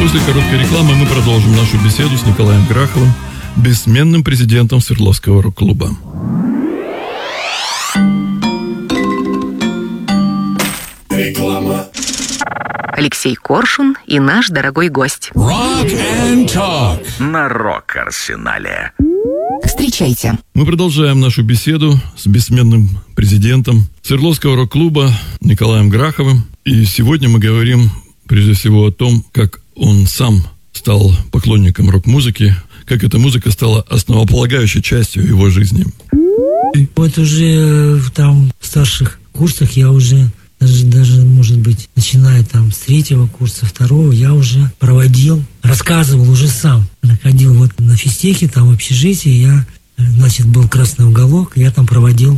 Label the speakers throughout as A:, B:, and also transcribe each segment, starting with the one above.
A: После короткой рекламы мы продолжим нашу беседу с Николаем Граховым, бессменным президентом Свердловского рок-клуба.
B: Реклама.
C: Алексей Коршун и наш дорогой гость.
B: Rock and Talk
D: на Рок-Арсенале.
C: Встречайте.
A: Мы продолжаем нашу беседу с бессменным президентом Свердловского рок-клуба Николаем Граховым. И сегодня мы говорим прежде всего о том, как он сам стал поклонником рок-музыки, как эта музыка стала основополагающей частью его жизни.
E: Вот уже там в старших курсах я уже, даже может быть, начиная там с 3-го курса, 2-го, я уже проводил, рассказывал уже сам. Находил вот на физтехе, там в общежитии, я, значит, был красный уголок, я там проводил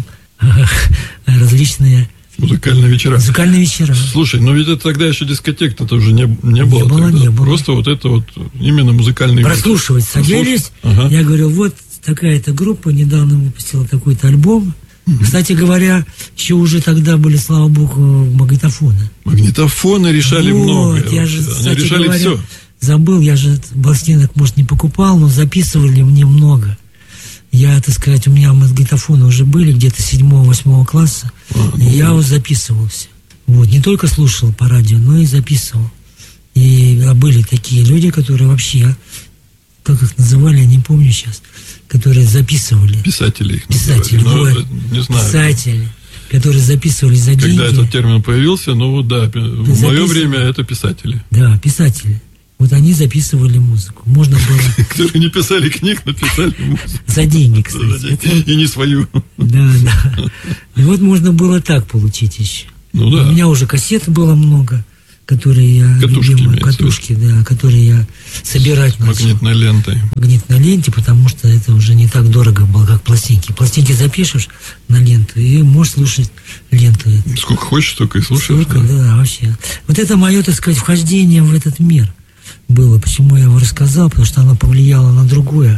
E: различные
A: музыкальные вечера.
E: Музыкальные вечера.
A: Слушай, но ведь это тогда еще дискотек-то уже не было.
E: Не было.
A: Просто вот это вот именно музыкальные
E: прослушивать садились.
A: Ага.
E: Я говорил, вот такая-то группа недавно выпустила такой-то альбом. Кстати говоря, еще уже тогда были, слава богу, магнитофоны.
A: Магнитофоны решали
E: вот,
A: многое.
E: Я же,
A: они решали
E: говоря,
A: все.
E: Забыл, я же пластинок, может, не покупал, но записывали мне много. Я, так сказать, у меня магнитофоны уже были где-то 7-8 класса. И я вот записывался. Вот, не только слушал по радио, но и записывал. И были такие люди, которые вообще, как их называли, я не помню сейчас, которые записывали.
A: Писатели их
E: Писатели,
A: называли.
E: вот,
A: не знаю.
E: Писатели, которые записывали за деньги.
A: Когда этот термин появился, ну вот да, в мое время это писатели.
E: Да, писатели. Вот они записывали музыку. Можно было...
A: Которые не писали книг, но писали музыку.
E: За деньги, кстати.
A: И не свою.
E: Да. И вот можно было так получить еще.
A: Ну да.
E: У меня уже кассет было много, которые я... Катушки, да, которые я собирать начал.
A: Магнитной лентой.
E: Магнитной ленте, потому что это уже не так дорого было, как пластинки. Пластинки запишешь на ленту и можешь слушать ленту.
A: Сколько хочешь, столько и слушаешь.
E: Да, вообще. Вот это мое, так сказать, вхождение в этот мир было. Почему я его рассказал? Потому что оно повлияло на другое.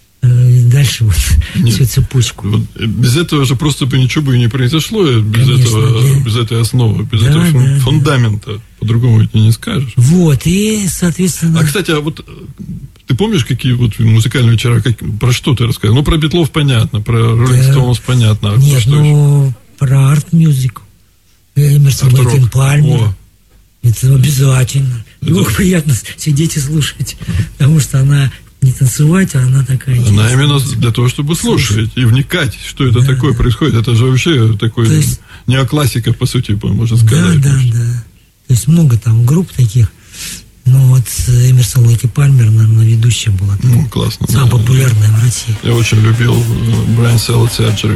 E: И дальше вот всю цепочку.
A: Вот, без этого же просто бы ничего бы и не произошло. Без этой основы, без этого фундамента. По-другому ведь не скажешь.
E: Вот, и, соответственно...
A: А, кстати, вот ты помнишь, какие вот музыкальные вечера, про что ты рассказывал? Ну, про Битлов понятно, про Роллинг Стоунс понятно.
E: Нет, про арт-мюзик. Эмерсон, Лейк и Пальмер. Это обязательно. Его приятно сидеть и слушать, потому что она не танцевать, а она такая...
A: Она именно для того, чтобы слушать и вникать, что это такое происходит. Это же вообще такой неоклассика, по сути, можно сказать.
E: Да. То есть много там групп таких. Ну вот Эмерсон, Лейк и Пальмер, наверное, ведущая была.
A: Ну, классно.
E: Самая популярная в России.
A: Я очень любил Brian Salad Surgery.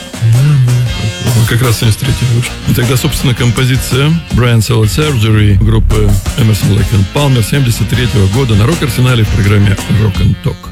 E: Да.
A: Он как раз 73-й вышел. И тогда, собственно, композиция Brian Salad Surgery группы Emerson, Lake and Palmer 73-го года на Рок-Арсенале в программе Rock and Talk.